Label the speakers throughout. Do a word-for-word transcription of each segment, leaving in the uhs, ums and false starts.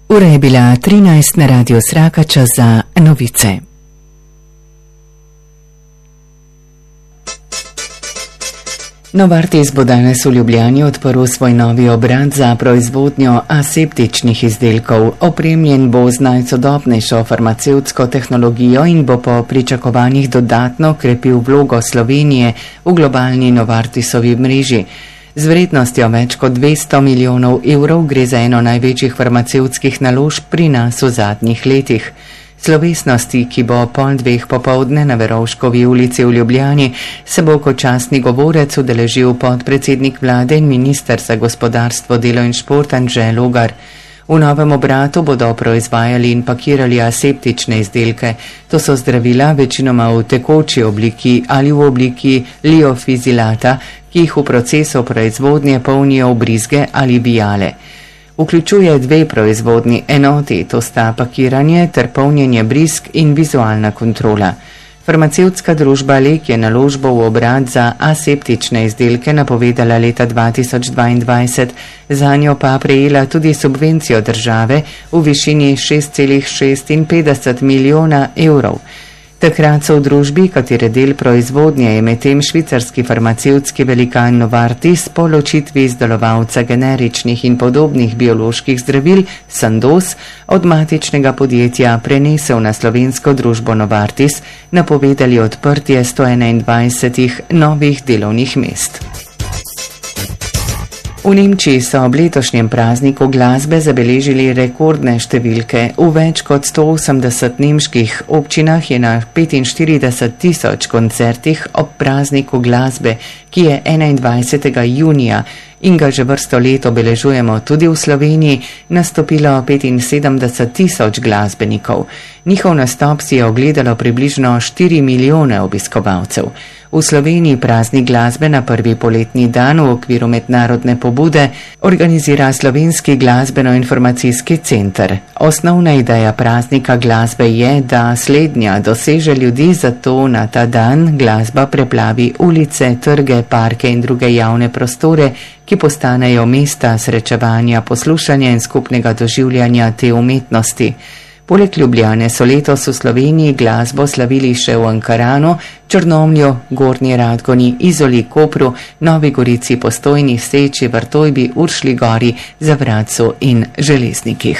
Speaker 1: Ura je bila trinajst na Radio Sraka, čas za novice. Novartis bo danes v Ljubljani odprl svoj novi obrat za proizvodnjo aseptičnih izdelkov. Opremljen bo z najsodobnejšo farmacevtsko tehnologijo in bo po pričakovanjih dodatno krepil vlogo Slovenije v globalni Novartisovi mreži. Z vrednostjo več kot dvesto milijonov evrov gre za eno največjih farmacevtskih naložb pri nas v zadnjih letih. Slovesnosti, ki bo pol dveh popovdne na Verovškovi ulici v Ljubljani, se bo kot častni govorec udeležil podpredsednik vlade in minister za gospodarstvo, delo in šport Anže Logar. V novem obratu bodo proizvajali in pakirali aseptične izdelke. To so zdravila večinoma v tekoči obliki ali v obliki liofizilata, ki jih v procesu proizvodnje polnijo v brizge ali vijale. Vključuje dve proizvodni enoti, to sta pakiranje ter polnjenje brizg in vizualna kontrola. Farmacevtska družba Lek je naložbo v obrat za aseptične izdelke napovedala leta dva tisoč dvaindvajset, zanjo pa prejela tudi subvencijo države v višini šest celih šestinpetdeset milijona evrov. Takrat so v družbi, katere del proizvodnje je medtem švicarski farmacevtski velikan Novartis po ločitvi izdelovalca generičnih in podobnih bioloških zdravil Sandoz od matičnega podjetja prenesel na slovensko družbo Novartis, napovedali odprtje sto enaindvajsetih novih delovnih mest. V Nemčiji so ob letošnjem prazniku glasbe zabeležili rekordne številke. V več kot sto osemdeset nemških občinah je na petinštirideset tisoč koncertih ob prazniku glasbe, ki je enaindvajsetega junija in ga že vrsto let obeležujemo tudi v Sloveniji, nastopilo petinsedemdeset tisoč glasbenikov. Njihov nastop si je ogledalo približno štiri milijone obiskovalcev. V Sloveniji praznik glasbe na prvi poletni dan v okviru mednarodne pobude organizira Slovenski glasbeno-informacijski center. Osnovna ideja praznika glasbe je, da slednja doseže ljudi, zato na ta dan glasba preplavi ulice, trge, parke in druge javne prostore, ki postanejo mesta srečevanja, poslušanja in skupnega doživljanja te umetnosti. Poleg Ljubljane so letos v Sloveniji glasbo slavili še v Ankaranu, Črnomlju, Gornji Radgoni, Izoli, Kopru, Novi Gorici, Postojni, Seči, Vrtojbi, Uršlji Gori, Zavratcu in Železnikih.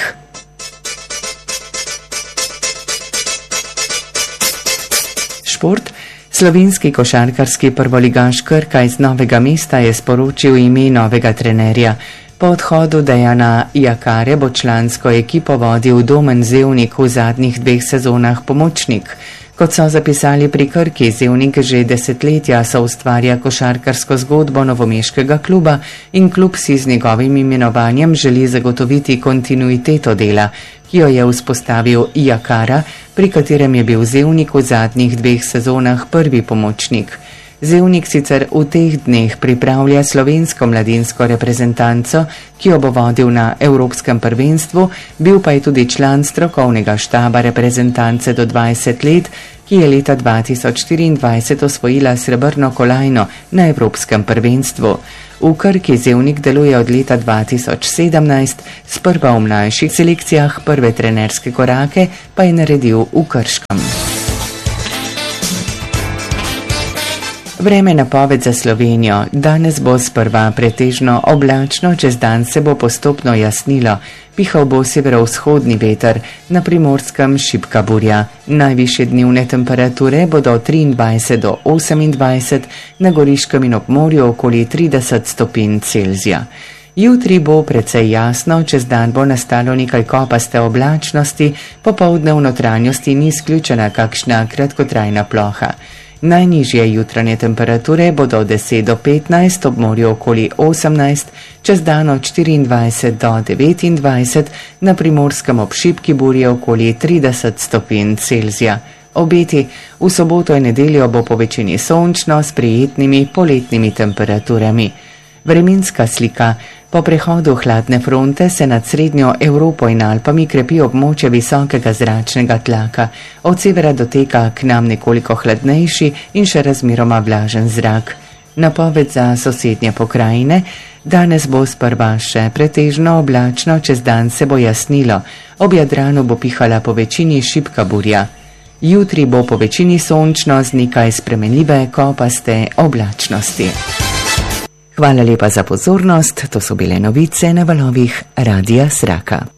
Speaker 1: Šport. Slovenski košarkarski prvoligaš Krka iz Novega mesta je sporočil ime novega trenerja. Po odhodu Dejana Jakare bo člansko ekipo vodil Domen Zevnik, v zadnjih dveh sezonah pomočnik. Kot so zapisali pri Krki, Zevnik že desetletja soustvarja košarkarsko zgodbo novomeškega kluba in klub si z njegovim imenovanjem želi zagotoviti kontinuiteto dela, ki jo je vzpostavil Jakara, pri katerem je bil Zevnik v zadnjih dveh sezonah prvi pomočnik. Zevnik sicer v teh dneh pripravlja slovensko mladinsko reprezentanco, ki jo bo vodil na Evropskem prvenstvu, bil pa je tudi član strokovnega štaba reprezentance do dvajset let, ki je leta dva tisoč štiriindvajset osvojila srebrno kolajno na Evropskem prvenstvu. V Krki Zevnik deluje od leta dva tisoč sedemnajst, sprva v mlajših selekcijah, prve trenerske korake pa je naredil v Krškem. Vreme napoved za Slovenijo. Danes bo sprva pretežno oblačno, čez dan se bo postopno jasnilo. Pihal bo severovzhodni veter, na Primorskem šibka burja. Najvišje dnevne temperature bodo triindvajset do osemindvajset, na Goriškem in ob morju okoli trideset stopinj Celzija. Jutri bo precej jasno, čez dan bo nastalo nekaj kopaste oblačnosti, popoldne v notranjosti ni izključena kakšna kratkotrajna ploha. Najnižje jutranje temperature bodo od deset do petnajst, ob morju okoli osemnajst, čez dan od štiriindvajset do devetindvajset, na Primorskem ob šibki burji okoli trideset stopinj Celzija. Obeti v soboto in nedeljo bo po večini sončno s prijetnimi poletnimi temperaturami. Vremenska slika. Po prehodu hladne fronte se nad srednjo Evropo in Alpami krepi območje visokega zračnega tlaka. Od severa doteka k nam nekoliko hladnejši in še razmeroma vlažen zrak. Napoved za sosednje pokrajine. Danes bo sprva še pretežno oblačno, čez dan se bo jasnilo, ob Jadranu bo pihala po večini šibka burja. Jutri bo po večini sončno z nekaj spremenljive kopaste oblačnosti. Hvala lepa za pozornost, to so bile novice na valovih Radia Sraka.